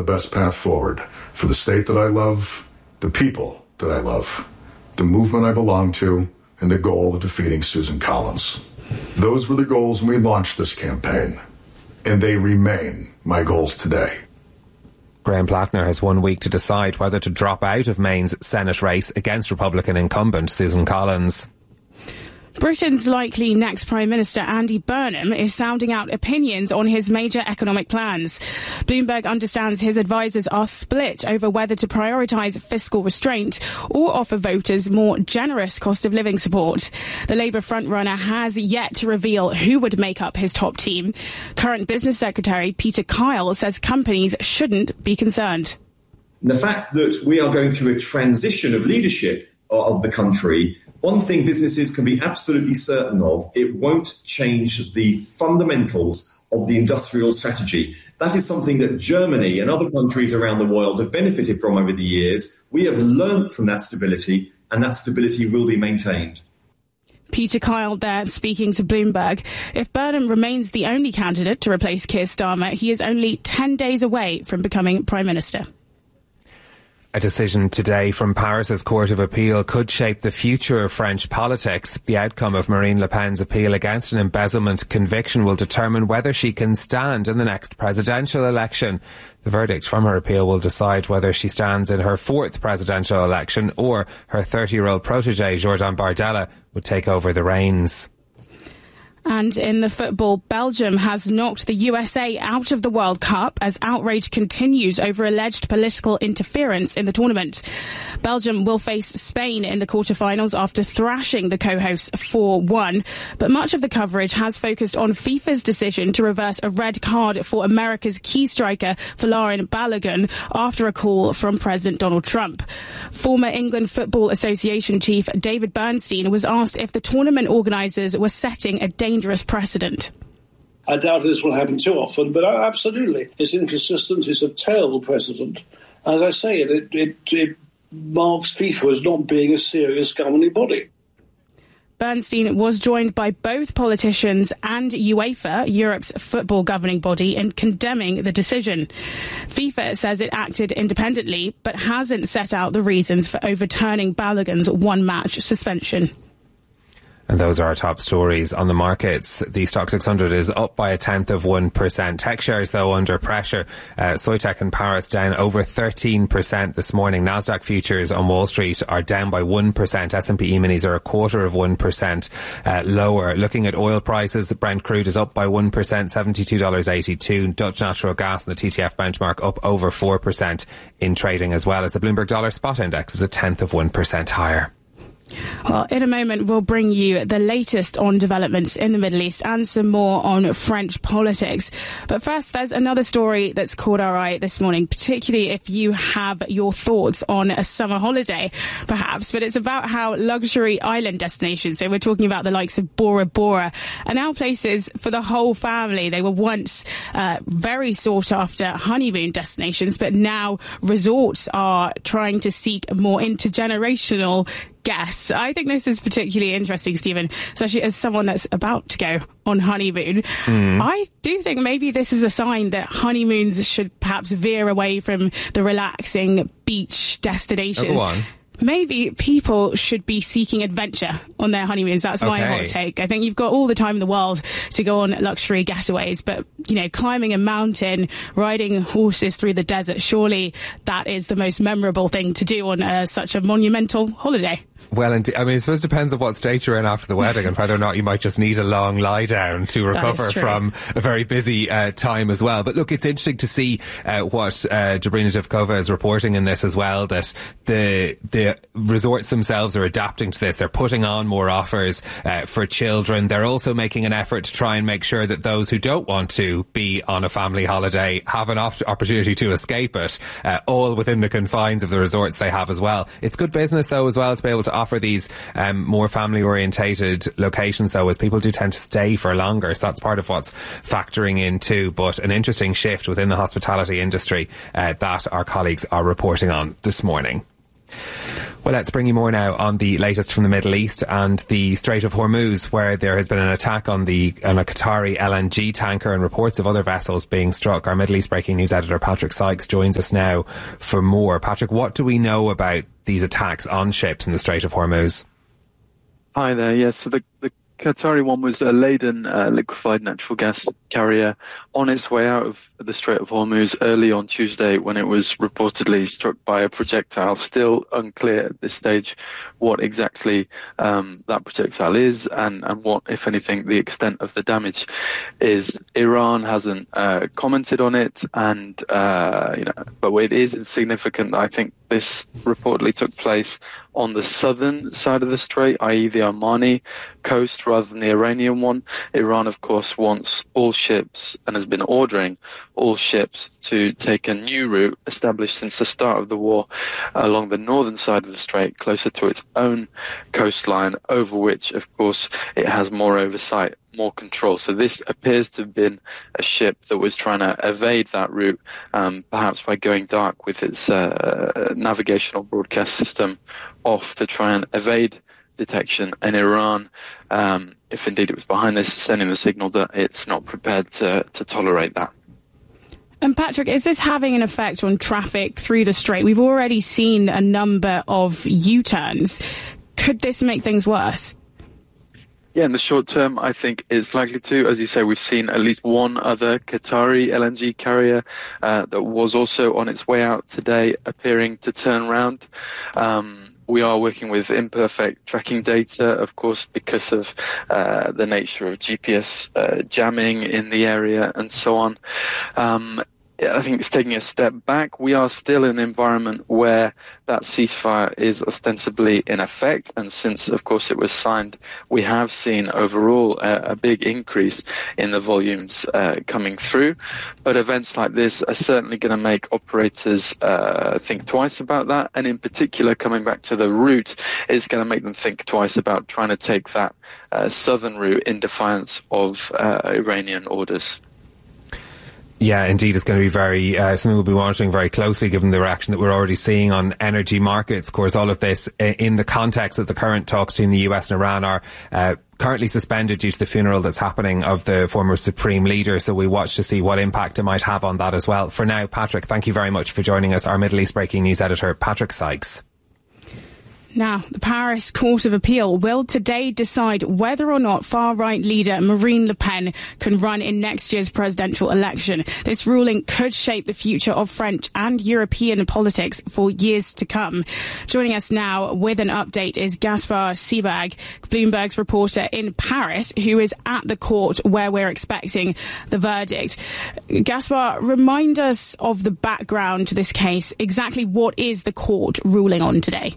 best path forward for the state that I love, the people that I love, the movement I belong to, and the goal of defeating Susan Collins. Those were the goals when we launched this campaign, and they remain my goals today. Graham Plattner has 1 week to decide whether to drop out of Maine's Senate race against Republican incumbent Susan Collins. Britain's likely next Prime Minister, Andy Burnham, is sounding out opinions on his major economic plans. Bloomberg understands his advisers are split over whether to prioritise fiscal restraint or offer voters more generous cost of living support. The Labour frontrunner has yet to reveal who would make up his top team. Current Business Secretary Peter Kyle says companies shouldn't be concerned. The fact that we are going through a transition of leadership of the country, one thing businesses can be absolutely certain of, it won't change the fundamentals of the industrial strategy. That is something that Germany and other countries around the world have benefited from over the years. We have learned from that stability, and that stability will be maintained. Peter Kyle there speaking to Bloomberg. If Burnham remains the only candidate to replace Keir Starmer, he is only 10 days away from becoming Prime Minister. A decision today from Paris's Court of Appeal could shape the future of French politics. The outcome of Marine Le Pen's appeal against an embezzlement conviction will determine whether she can stand in the next presidential election. The verdict from her appeal will decide whether she stands in her fourth presidential election or her 30-year-old protégé, Jordan Bardella, would take over the reins. And in the football, Belgium has knocked the USA out of the World Cup as outrage continues over alleged political interference in the tournament. Belgium will face Spain in the quarterfinals after thrashing the co-hosts 4-1. But much of the coverage has focused on FIFA's decision to reverse a red card for America's key striker, Folarin Balogun, after a call from President Donald Trump. Former England Football Association chief David Bernstein was asked if the tournament organisers were setting a dangerous precedent. I doubt this will happen too often, but absolutely. It's inconsistent. It's a terrible precedent. As I say, it marks FIFA as not being a serious governing body. Bernstein was joined by both politicians and UEFA, Europe's football governing body, in condemning the decision. FIFA says it acted independently, but hasn't set out the reasons for overturning Balogun's one-match suspension. And those are our top stories on the markets. The Stock 600 is up by 0.1%. Tech shares, though, under pressure. Soitec in Paris down over 13% this morning. Nasdaq futures on Wall Street are down by 1%. S&P E-minis are 0.25% lower. Looking at oil prices, Brent crude is up by 1%, $72.82. Dutch natural gas and the TTF benchmark up over 4% in trading, as well as the Bloomberg Dollar Spot Index is 0.1% higher. Well, in a moment, we'll bring you the latest on developments in the Middle East and some more on French politics. But first, there's another story that's caught our eye this morning, particularly if you have your thoughts on a summer holiday, perhaps. But it's about how luxury island destinations, so we're talking about the likes of Bora Bora, are now places for the whole family. They were once very sought-after honeymoon destinations, but now resorts are trying to seek more intergenerational guests. I think this is particularly interesting, Stephen, especially as someone that's about to go on honeymoon. I do think maybe this is a sign that honeymoons should perhaps veer away from the relaxing beach destinations. Go on. Maybe people should be seeking adventure on their honeymoons. That's my hot take. I think you've got all the time in the world to go on luxury getaways, but, you know, climbing a mountain, riding horses through the desert, surely that is the most memorable thing to do on such a monumental holiday. Well, I mean, I suppose it depends on what state you're in after the wedding and whether or not you might just need a long lie down to recover from a very busy time as well. But look, it's interesting to see what Dobrina Zivkova is reporting in this as well, that the resorts themselves are adapting to this. They're putting on more offers for children. They're also making an effort to try and make sure that those who don't want to be on a family holiday have an opportunity to escape it, all within the confines of the resorts they have as well. It's good business, though, as well, to be able to offer these more family-orientated locations, though, as people do tend to stay for longer. So that's part of what's factoring in too. But an interesting shift within the hospitality industry that our colleagues are reporting on this morning. Well, let's bring you more now on the latest from the Middle East and the Strait of Hormuz, where there has been an attack on a Qatari LNG tanker and reports of other vessels being struck. Our Middle East breaking news editor Patrick Sykes joins us now for more. Patrick, what do we know about these attacks on ships in the Strait of Hormuz? Hi there. Yes, so the Qatari one was a laden liquefied natural gas carrier on its way out of the Strait of Hormuz early on Tuesday when it was reportedly struck by a projectile. Still unclear at this stage what exactly that projectile is and what, if anything, the extent of the damage is. Iran hasn't commented on it, but it is significant. I think this reportedly took place on the southern side of the strait, i.e. the Omani coast rather than the Iranian one. Iran, of course, wants all ships and has been ordering all ships to take a new route established since the start of the war along the northern side of the strait, closer to its own coastline, over which, of course, it has more oversight, more control. So this appears to have been a ship that was trying to evade that route, perhaps by going dark with its navigational broadcast system off to try and evade detection. And Iran, if indeed it was behind this, sending the signal that it's not prepared to tolerate that. And Patrick, is this having an effect on traffic through the strait? We've already seen a number of U-turns. Could this make things worse? Yeah, in the short term, I think it's likely to. As you say, we've seen at least one other Qatari LNG carrier that was also on its way out today appearing to turn around. We are working with imperfect tracking data, of course, because of the nature of GPS jamming in the area and so on. I think it's taking a step back. We are still in an environment where that ceasefire is ostensibly in effect. And since, of course, it was signed, we have seen overall a big increase in the volumes coming through. But events like this are certainly going to make operators think twice about that. And in particular, coming back to the route, is going to make them think twice about trying to take that southern route in defiance of Iranian orders. Yeah, indeed, it's going to be very something we'll be monitoring very closely, given the reaction that we're already seeing on energy markets. Of course, all of this in the context of the current talks between the US and Iran are currently suspended due to the funeral that's happening of the former supreme leader. So we watch to see what impact it might have on that as well. For now, Patrick, thank you very much for joining us. Our Middle East breaking news editor, Patrick Sykes. Now, the Paris Court of Appeal will today decide whether or not far-right leader Marine Le Pen can run in next year's presidential election. This ruling could shape the future of French and European politics for years to come. Joining us now with an update is Gaspard Sebag, Bloomberg's reporter in Paris, who is at the court where we're expecting the verdict. Gaspard, remind us of the background to this case. Exactly what is the court ruling on today?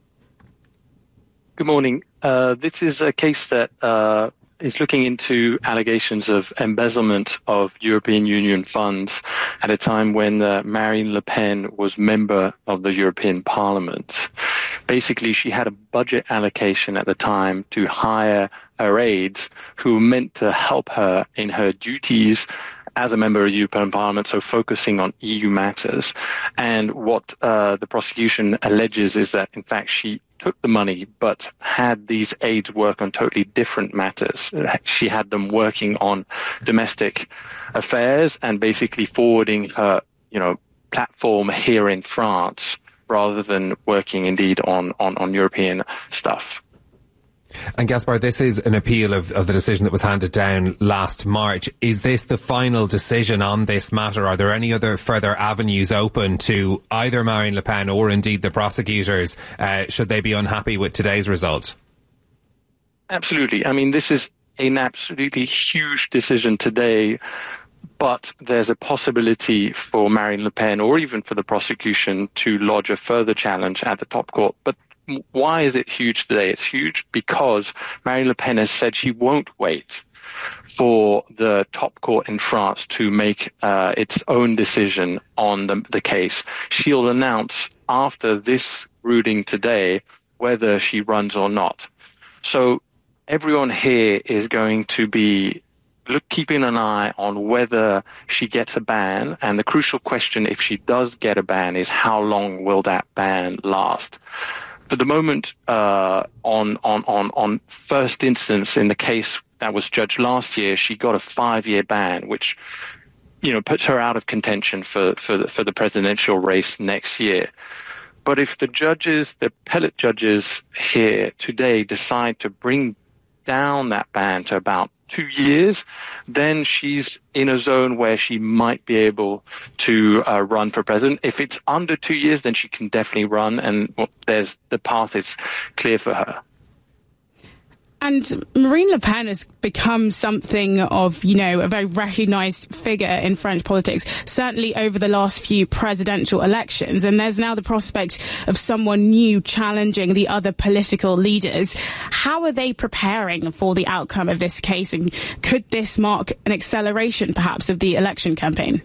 Good morning. This is a case that is looking into allegations of embezzlement of European Union funds at a time when Marine Le Pen was member of the European Parliament. Basically, she had a budget allocation at the time to hire her aides who were meant to help her in her duties as a member of the European Parliament, so focusing on EU matters. And what the prosecution alleges is that, in fact, she took the money but had these aides work on totally different matters. She had them working on domestic affairs and basically forwarding her, platform here in France rather than working indeed on European stuff. And Gaspard, this is an appeal of the decision that was handed down last March. Is this the final decision on this matter? Are there any other further avenues open to either Marine Le Pen or indeed the prosecutors, should they be unhappy with today's result? Absolutely. I mean, this is an absolutely huge decision today, but there's a possibility for Marine Le Pen or even for the prosecution to lodge a further challenge at the top court. But why is it huge today? It's huge because Marine Le Pen has said she won't wait for the top court in France to make its own decision on the case. She'll announce after this ruling today whether she runs or not. So everyone here is going to be keeping an eye on whether she gets a ban. And the crucial question, if she does get a ban, is how long will that ban last? for the moment, on first instance in the case that was judged last year, she got a 5-year ban, which, puts her out of contention for the presidential race next year. But if the appellate judges here today decide to bring down that ban to about 2 years, then she's in a zone where she might be able to run for president. If it's under 2 years, then she can definitely run, and the path is clear for her. And Marine Le Pen has become something of, a very recognised figure in French politics, certainly over the last few presidential elections. And there's now the prospect of someone new challenging the other political leaders. How are they preparing for the outcome of this case? And could this mark an acceleration, perhaps, of the election campaign?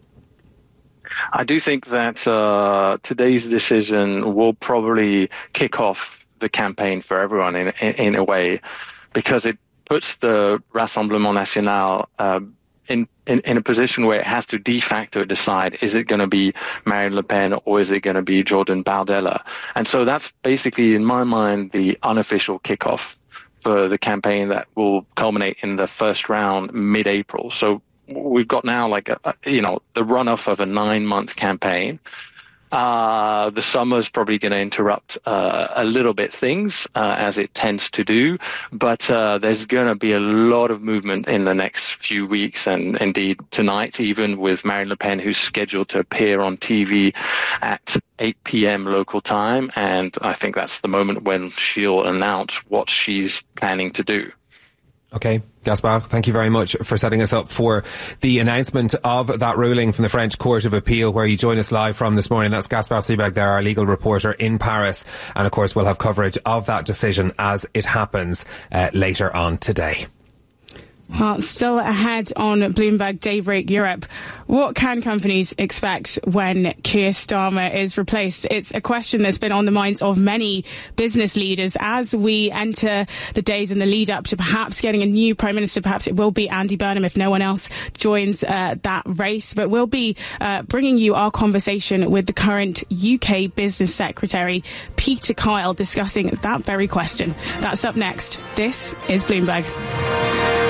I do think that today's decision will probably kick off the campaign for everyone in a way, because it puts the Rassemblement National in a position where it has to de facto decide, is it going to be Marine Le Pen or is it going to be Jordan Bardella? And so that's basically, in my mind, the unofficial kickoff for the campaign that will culminate in the first round mid-April. So we've got now the runoff of a 9-month campaign. The summer's probably going to interrupt a little bit things, as it tends to do, but there's going to be a lot of movement in the next few weeks, and indeed tonight, even with Marine Le Pen, who's scheduled to appear on TV at 8 p.m. local time, and I think that's the moment when she'll announce what she's planning to do. Okay, Gaspar, thank you very much for setting us up for the announcement of that ruling from the French Court of Appeal, where you join us live from this morning. That's Gaspar Seebach there, our legal reporter in Paris. And of course, we'll have coverage of that decision as it happens later on today. Well, still ahead on Bloomberg Daybreak Europe. What can companies expect when Keir Starmer is replaced? It's a question that's been on the minds of many business leaders as we enter the days in the lead up to perhaps getting a new Prime Minister. Perhaps it will be Andy Burnham if no one else joins that race. But we'll be bringing you our conversation with the current UK Business Secretary, Peter Kyle, discussing that very question. That's up next. This is Bloomberg.